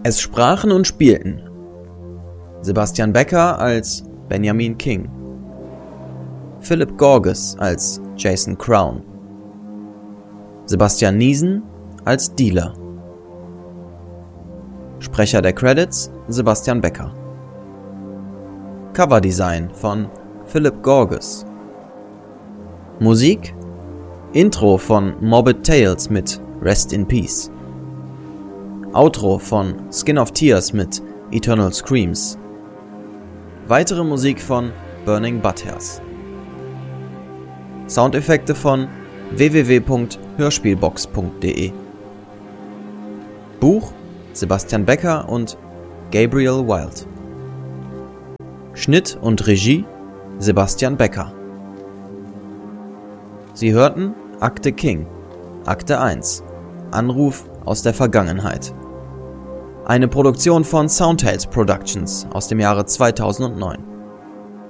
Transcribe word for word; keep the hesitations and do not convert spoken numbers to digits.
Es sprachen und spielten Sebastian Becker als Benjamin King, Philip Gorges als Jason Crown, Sebastian Niesen als Dealer. Sprecher der Credits Sebastian Becker. Coverdesign von Philip Gorges. Musik Intro von Morbid Tales mit Rest in Peace. Outro von Skin of Tears mit Eternal Screams. Weitere Musik von Burning Butthairs. Soundeffekte von w w w punkt hörspielbox punkt d e. Buch Sebastian Becker und Gabriel Wild. Schnitt und Regie Sebastian Becker. Sie hörten Akte King, Akte eins, Anruf aus der Vergangenheit. Eine Produktion von Soundtales Productions aus dem Jahre zweitausendneun.